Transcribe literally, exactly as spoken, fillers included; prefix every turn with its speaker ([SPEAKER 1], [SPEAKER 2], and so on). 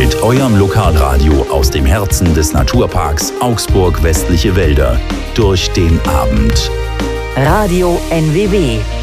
[SPEAKER 1] mit eurem Lokalradio aus dem Herzen des Naturparks Augsburg Westliche Wälder durch den Abend.
[SPEAKER 2] Radio N W W.